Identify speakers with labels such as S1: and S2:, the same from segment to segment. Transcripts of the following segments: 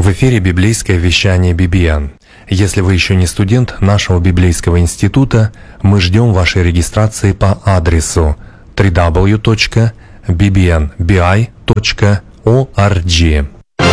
S1: В эфире библейское вещание BBN. Если вы еще не студент нашего библейского института, мы ждем вашей регистрации по адресу www.bbnbi.org.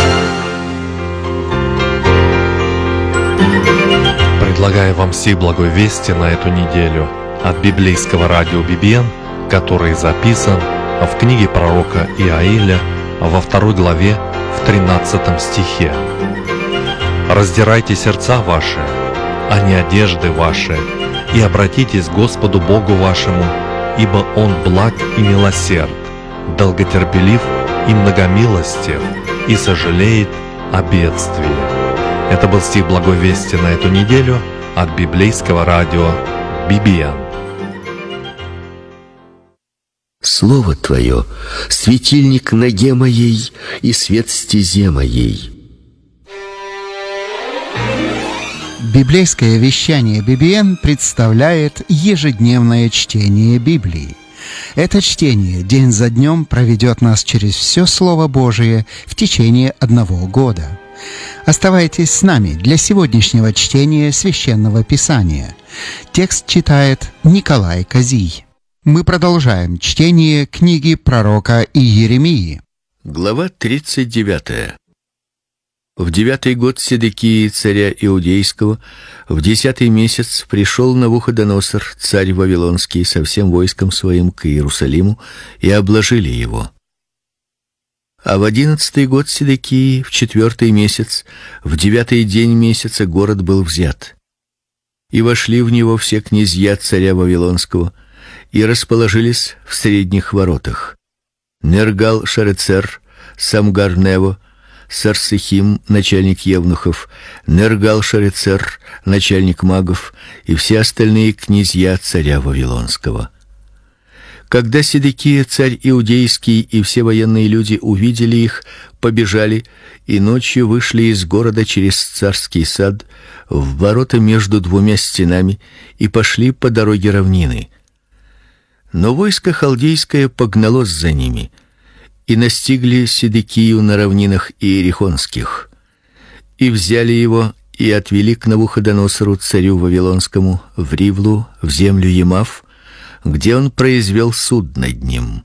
S1: Предлагаю вам сей благой вести на эту неделю от библейского радио BBN, который записан в книге пророка Иаиля во 2 главе в 13 стихе. «Раздирайте сердца ваши, а не одежды ваши, и обратитесь к Господу Богу вашему, ибо Он благ и милосерд, долготерпелив и многомилостив, и сожалеет о бедствии». Это был стих благой вести на эту неделю от библейского радио BBN.
S2: Слово Твое — светильник ноге моей и свет стезе моей.
S3: Библейское вещание BBN представляет ежедневное чтение Библии. Это чтение день за днем проведет нас через все Слово Божие в течение 1 года. Оставайтесь с нами для сегодняшнего чтения Священного Писания. Текст читает Николай Козий. Мы продолжаем чтение книги пророка Иеремии.
S2: Глава 39. В 9-й год Седекии, царя Иудейского, в 10-й месяц пришел Навуходоносор, царь Вавилонский, со всем войском своим к Иерусалиму, и обложили его. А в 11-й год Седекии, в 4-й месяц, в 9-й день месяца город был взят. И вошли в него все князья царя Вавилонского, и расположились в средних воротах: Нергал-Шарецер, Самгар-Нево, Сарсехим, начальник евнухов, Нергал-Шарецер, начальник магов, и все остальные князья царя Вавилонского. Когда Седекия, царь Иудейский, и все военные люди увидели их, побежали и ночью вышли из города через царский сад в ворота между 2 стенами и пошли по дороге равнины. Но войско халдейское погналось за ними, и настигли Седекию на равнинах иерихонских, и взяли его и отвели к Навуходоносору, царю Вавилонскому, в Ривлу, в землю Емав, где он произвел суд над ним.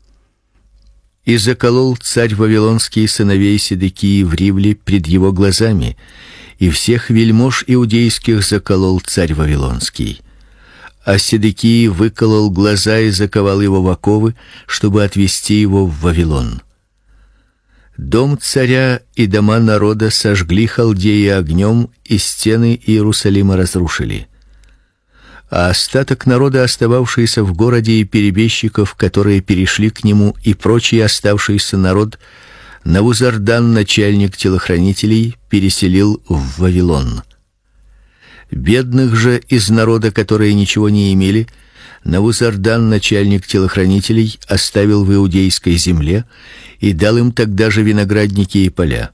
S2: И заколол царь Вавилонский сыновей Седекии в Ривле пред его глазами, и всех вельмож иудейских заколол царь Вавилонский. А Седекии выколол глаза и заковал его в оковы, чтобы отвести его в Вавилон. Дом царя и дома народа сожгли халдеи огнем, и стены Иерусалима разрушили. А остаток народа, остававшийся в городе, и перебежчиков, которые перешли к нему, и прочий оставшийся народ, Навузардан, начальник телохранителей, переселил в Вавилон. Бедных же из народа, которые ничего не имели, Навузардан, начальник телохранителей, оставил в иудейской земле и дал им тогда же виноградники и поля.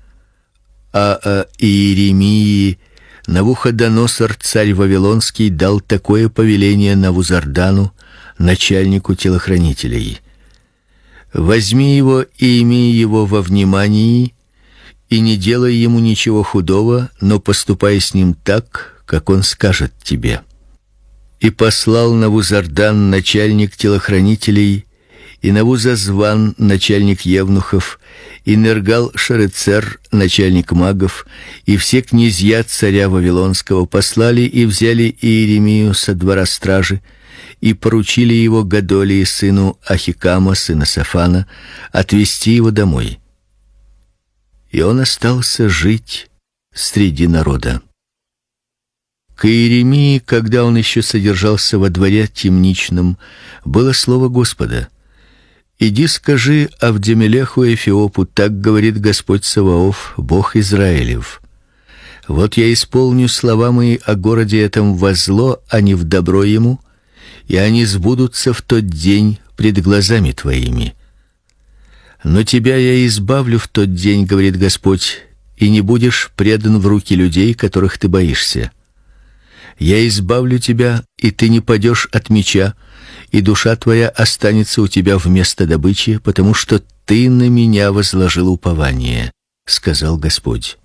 S2: А Иеремии Навуходоносор, царь Вавилонский, дал такое повеление Навузардану, начальнику телохранителей: возьми его и имей его во внимании, и не делай ему ничего худого, но поступай с ним так, как он скажет тебе. И послал Навузардан, начальник телохранителей, и Навузазван, начальник евнухов, и Нергал-Шарецер, начальник магов, и все князья царя Вавилонского послали и взяли Иеремию со двора стражи, и поручили его Годолии, сыну Ахикама, сына Сафана, отвести его домой. И он остался жить среди народа. К Иеремии, когда он еще содержался во дворе темничном, было слово Господа: иди скажи Авдемелеху Эфиопу: так говорит Господь Саваоф, Бог Израилев: вот я исполню слова мои о городе этом во зло, а не в добро ему, и они сбудутся в тот день пред глазами твоими. Но тебя я избавлю в тот день, говорит Господь, и не будешь предан в руки людей, которых ты боишься. Я избавлю тебя, и ты не падешь от меча, и душа твоя останется у тебя вместо добычи, потому что ты на меня возложил упование. сказал Господь.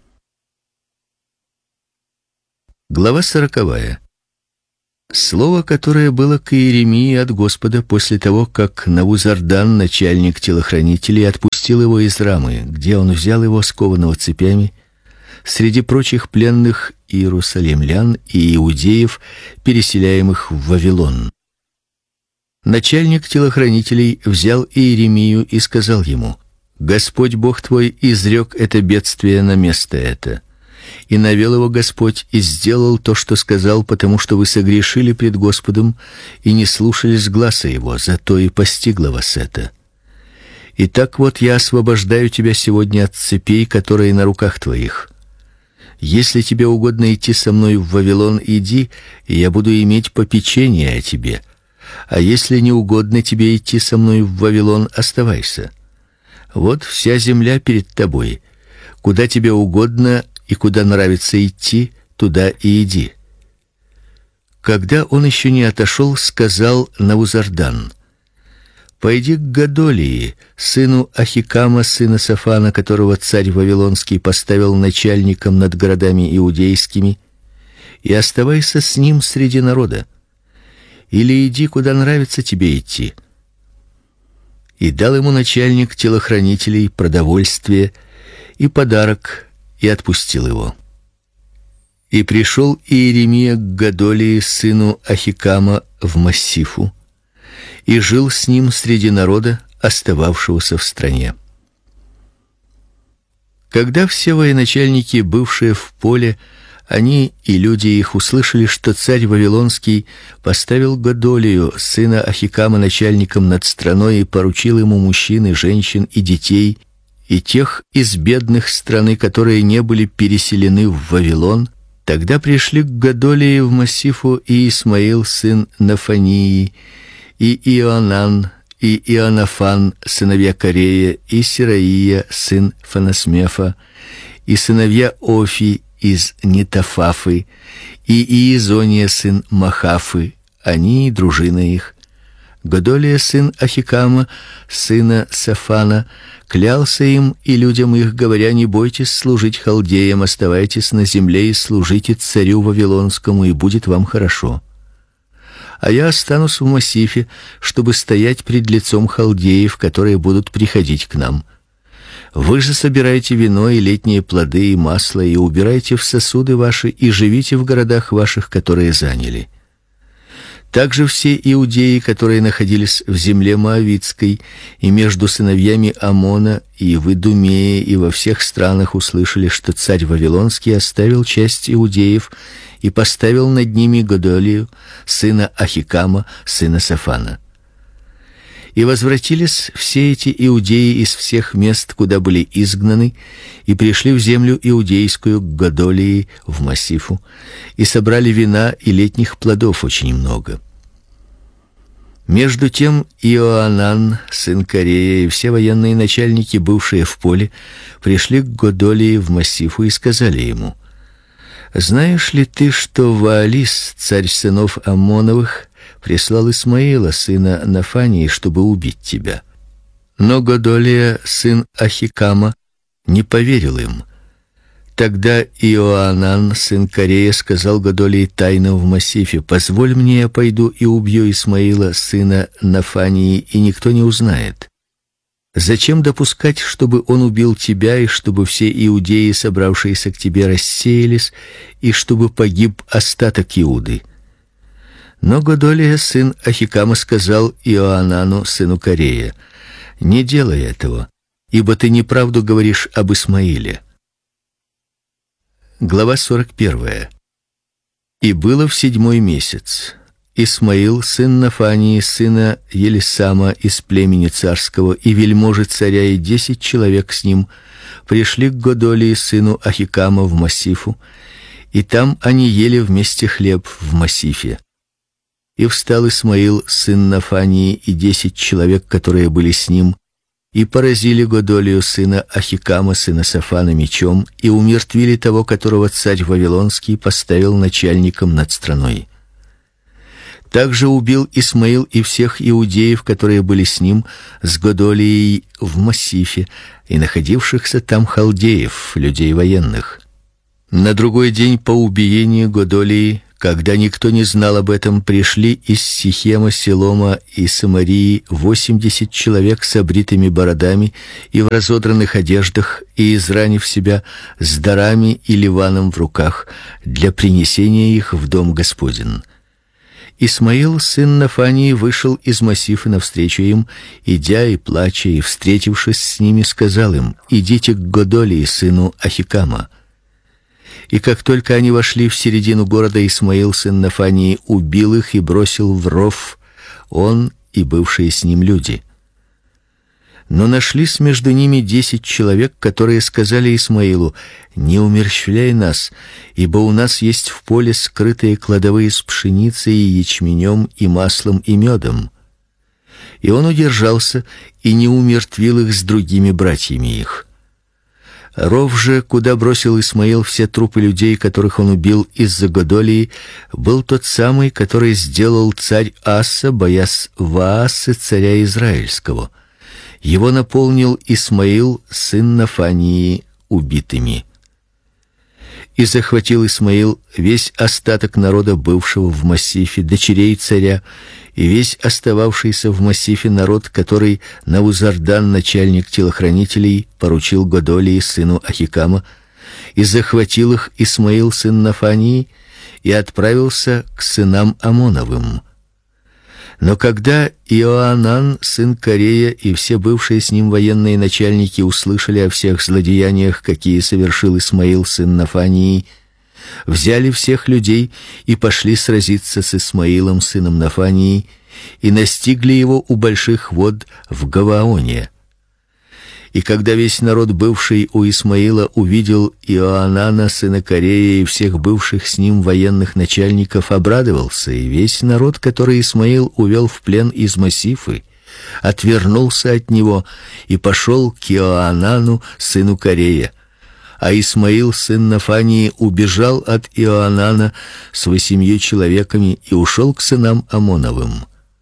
S2: Глава 40. Слово, которое было к Иеремии от Господа после того, как Навузардан, начальник телохранителей, отпустил его из Рамы, где он взял его скованного цепями, среди прочих пленных иерусалимлян и иудеев, переселяемых в Вавилон. Начальник телохранителей взял Иеремию и сказал ему: Господь Бог твой изрек это бедствие на место это. И навел его Господь и сделал то, что сказал, потому что вы согрешили пред Господом и не слушались гласа его, зато и постигло вас это. Итак, вот я освобождаю тебя сегодня от цепей, которые на руках твоих. Если тебе угодно идти со мной в Вавилон, иди, и я буду иметь попечение о тебе. А если не угодно тебе идти со мной в Вавилон, оставайся. Вот вся земля перед тобой. Куда тебе угодно и куда нравится идти, туда и иди. Когда он еще не отошел, сказал Навузардан: Пойди к Годолии, сыну Ахикама, сына Сафана, которого царь вавилонский поставил начальником над городами иудейскими, и оставайся с ним среди народа. Или иди куда нравится тебе идти. И дал ему начальник телохранителей продовольствие и подарок, и отпустил его. И пришел Иеремия к Годолии, сыну Ахикама, в Массифу, и жил с ним среди народа, остававшегося в стране. Когда все военачальники, бывшие в поле, они и люди их услышали, что царь вавилонский поставил Годолию, сына Ахикама, начальником над страной и поручил ему мужчин и женщин и детей, и тех из бедных страны, которые не были переселены в Вавилон, тогда пришли к Годолии в Массифу и Исмаил, сын Нафании, и Иоанан, и Иоанафан, сыновья Корея, и Сираия, сын Фанасмефа, и сыновья Офи из Нетофафы, и Иезония, сын Махафы, они и дружина их. Годолия, сын Ахикама, сына Сафана, клялся им и людям их, говоря: не бойтесь служить халдеям, оставайтесь на земле и служите царю вавилонскому, и будет вам хорошо. А я останусь в Массифе, чтобы стоять пред лицом халдеев, которые будут приходить к нам. Вы же собирайте вино и летние плоды и масло, и убирайте в сосуды ваши, и живите в городах ваших, которые заняли. Также все иудеи, которые находились в земле моавитской и между сыновьями Амона, и в Идумее, и во всех странах, услышали, что царь вавилонский оставил часть иудеев и поставил над ними Годолию, сына Ахикама, сына Сафана. И возвратились все эти иудеи из всех мест, куда были изгнаны, и пришли в землю иудейскую к Годолии в Массифу, и собрали вина и летних плодов очень много. Между тем Иоанан, сын Корея, и все военные начальники, бывшие в поле, пришли к Годолии в Массифу и сказали ему: знаешь ли ты, что Ваалис, царь сынов Амоновых, прислал Исмаила, сына Нафании, чтобы убить тебя? Но Годолия, сын Ахикама, не поверил им. Тогда Иоанан, сын Корея, сказал Годолии тайно в Массифе: позволь мне, я пойду и убью Исмаила, сына Нафании, и никто не узнает. Зачем допускать, чтобы он убил тебя, и чтобы все иудеи, собравшиеся к тебе, рассеялись, и чтобы погиб остаток Иуды? Но Годолия, сын Ахикама, сказал Иоанану, сыну Корея: не делай этого, ибо ты неправду говоришь об Исмаиле. Глава 41. И было в 7-й месяц. Исмаил, сын Нафании, сына Елисама из племени царского, и вельможи царя, и 10 человек с ним пришли к Годолии, сыну Ахикама, в Массифу, и там они ели вместе хлеб в Массифе. И встал Исмаил, сын Нафании, и 10 человек, которые были с ним, и поразили Годолию, сына Ахикама, сына Сафана, мечом, и умертвили того, которого царь вавилонский поставил начальником над страной. Также убил Исмаил и всех иудеев, которые были с ним, с Годолией в Массифе, и находившихся там халдеев, людей военных. На другой день по убиении Годолии, когда никто не знал об этом, пришли из Сихема, Силома и Самарии 80 человек с обритыми бородами и в разодранных одеждах, и изранив себя с дарами и ливаном в руках для принесения их в дом Господень. Исмаил, сын Нафании, вышел из Массифа навстречу им, идя и плача, и, встретившись с ними, сказал им: «Идите к Годолии, сыну Ахикама». И как только они вошли в середину города, Исмаил, сын Нафании, убил их и бросил в ров, он и бывшие с ним люди. Но нашлись между ними 10 человек, которые сказали Исмаилу: «Не умерщвляй нас, ибо у нас есть в поле скрытые кладовые с пшеницей и ячменем и маслом и медом». И он удержался и не умертвил их с другими братьями их. Ров же, куда бросил Исмаил все трупы людей, которых он убил из-за Годолии, был тот самый, который сделал царь Аса, боясь Ваасы, царя израильского. Его наполнил Исмаил, сын Нафании, убитыми. И захватил Исмаил весь остаток народа, бывшего в Массифе, дочерей царя, и весь остававшийся в Массифе народ, который Навузардан, начальник телохранителей, поручил Годолии, сыну Ахикама, и захватил их Исмаил, сын Нафании, и отправился к сынам Амоновым. Но когда Иоанан, сын Карея, и все бывшие с ним военные начальники услышали о всех злодеяниях, какие совершил Исмаил, сын Нафании, взяли всех людей и пошли сразиться с Исмаилом, сыном Нафании, и настигли его у больших вод в Гаваоне. И когда весь народ, бывший у Исмаила, увидел Иоанана, сына Карея, и всех бывших с ним военных начальников, обрадовался, и весь народ, который Исмаил увел в плен из Массифы, отвернулся от него и пошел к Иоанану, сыну Карея. А Исмаил, сын Нафании, убежал от Иоанана с 8 человеками и ушел к сынам Амоновым.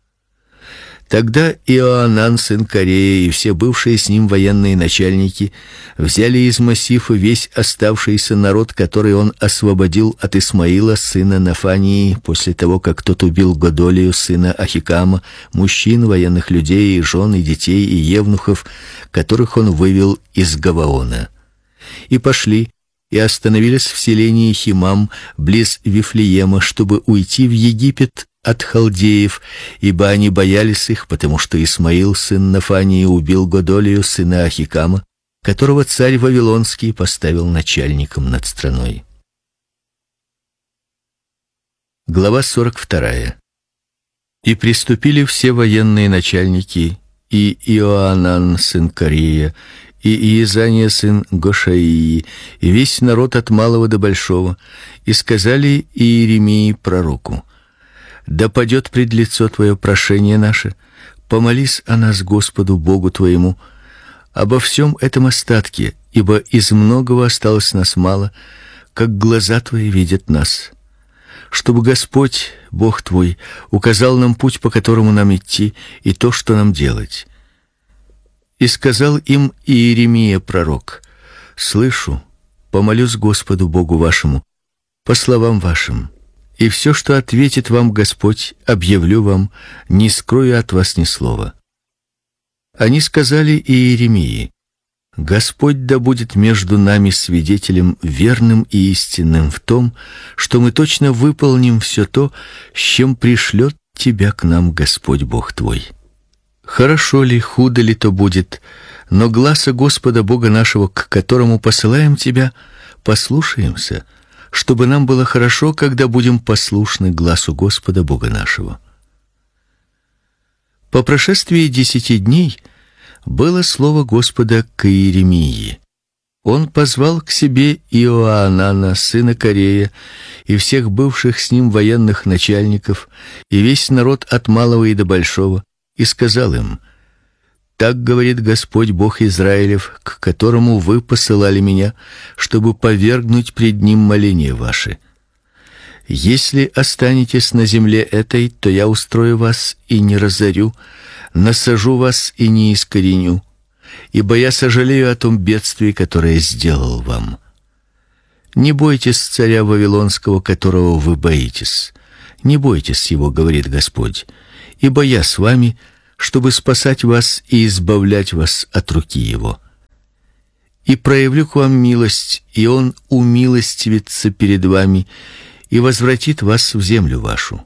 S2: Тогда Иоанан, сын Карея, и все бывшие с ним военные начальники взяли из Массифа весь оставшийся народ, который он освободил от Исмаила, сына Нафании, после того, как тот убил Годолию, сына Ахикама, мужчин, военных людей, и жен, и детей, и евнухов, которых он вывел из Гаваона. И пошли и остановились в селении Химам, близ Вифлеема, чтобы уйти в Египет от халдеев, ибо они боялись их, потому что Исмаил, сын Нафании, убил Годолию, сына Ахикама, которого царь Вавилонский поставил начальником над страной. Глава 42. И приступили все военные начальники, и Иоанан, сын Карея, и Иезания, сын Гошаии, и весь народ от малого до большого, и сказали Иеремии пророку: «Да падет пред лицо Твое прошение наше, помолись о нас Господу Богу Твоему, обо всем этом остатке, ибо из многого осталось нас мало, как глаза Твои видят нас. Чтобы Господь, Бог Твой, указал нам путь, по которому нам идти, и то, что нам делать». И сказал им Иеремия пророк: «Слышу, помолюсь Господу Богу вашему по словам вашим, и все, что ответит вам Господь, объявлю вам, не скрою от вас ни слова». Они сказали Иеремии: «Господь да будет между нами свидетелем верным и истинным в том, что мы точно выполним все то, с чем пришлет тебя к нам Господь Бог твой. Хорошо ли, худо ли то будет, но гласа Господа Бога нашего, к которому посылаем тебя, послушаемся, чтобы нам было хорошо, когда будем послушны гласу Господа Бога нашего». По прошествии 10 дней было слово Господа к Иеремии. Он позвал к себе Иоанана, сына Карея, и всех бывших с ним военных начальников, и весь народ от малого и до большого, и сказал им: «Так говорит Господь Бог Израилев, к которому вы посылали меня, чтобы повергнуть пред ним моления ваши. Если останетесь на земле этой, то я устрою вас и не разорю, насажу вас и не искореню, ибо я сожалею о том бедствии, которое сделал вам. Не бойтесь царя вавилонского, которого вы боитесь. Не бойтесь его, говорит Господь, ибо я с вами, чтобы спасать вас и избавлять вас от руки его. И проявлю к вам милость, и он умилостивится перед вами и возвратит вас в землю вашу.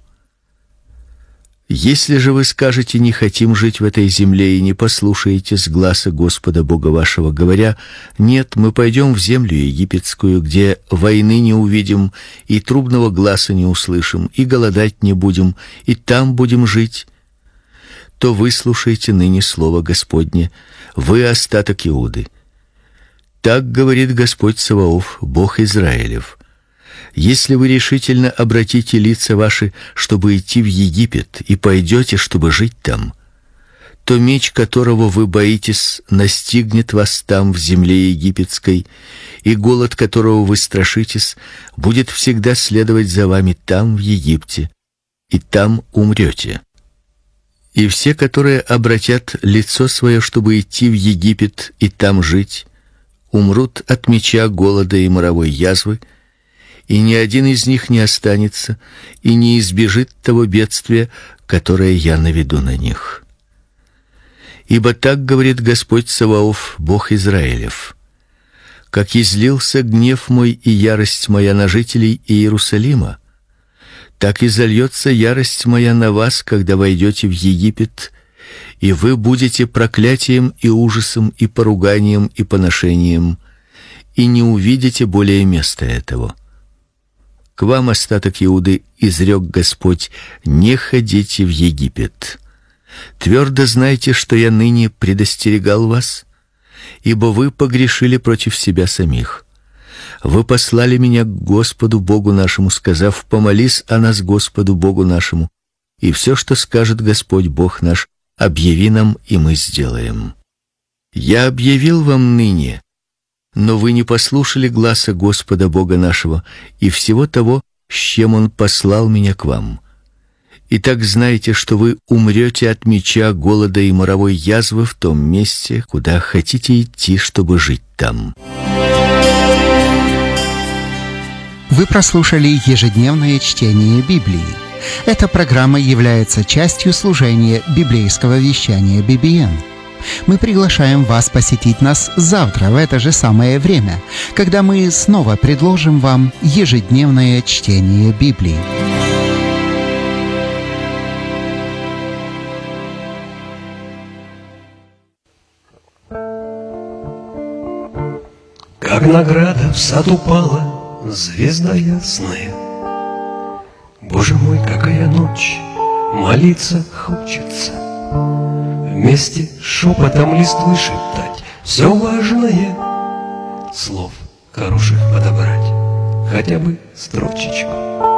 S2: Если же вы скажете: не хотим жить в этой земле, и не послушаетесь гласа Господа Бога вашего, говоря: нет, мы пойдем в землю египетскую, где войны не увидим, и трубного гласа не услышим, и голодать не будем, и там будем жить, то выслушайте ныне слово Господне, вы остаток Иуды. Так говорит Господь Саваоф, Бог Израилев: если вы решительно обратите лица ваши, чтобы идти в Египет, и пойдете, чтобы жить там, то меч, которого вы боитесь, настигнет вас там, в земле египетской, и голод, которого вы страшитесь, будет всегда следовать за вами там, в Египте, и там умрете. И все, которые обратят лицо свое, чтобы идти в Египет и там жить, умрут от меча, голода и моровой язвы, и ни один из них не останется и не избежит того бедствия, которое я наведу на них. Ибо так говорит Господь Саваоф, Бог Израилев: как излился гнев мой и ярость моя на жителей Иерусалима, так и зальется ярость моя на вас, когда войдете в Египет, и вы будете проклятием и ужасом и поруганием и поношением, и не увидите более места этого. К вам, остаток Иуды, изрек Господь: не ходите в Египет. Твердо знайте, что я ныне предостерегал вас, ибо вы погрешили против себя самих. Вы послали меня к Господу Богу нашему, сказав: помолись о нас Господу Богу нашему, и все, что скажет Господь Бог наш, объяви нам, и мы сделаем. Я объявил вам ныне, но вы не послушали гласа Господа Бога нашего и всего того, с чем Он послал меня к вам. Итак, знайте, что вы умрете от меча, голода и моровой язвы в том месте, куда хотите идти, чтобы жить там.
S3: Вы прослушали ежедневное чтение Библии. Эта программа является частью служения библейского вещания BBN. Мы приглашаем вас посетить нас завтра в это же самое время, когда мы снова предложим вам ежедневное чтение Библии.
S4: Как награда в сад упала звезда ясная. Боже мой, какая ночь, молиться хочется. Вместе шепотом листвы шептать все важное, слов хороших подобрать, хотя бы строчечку.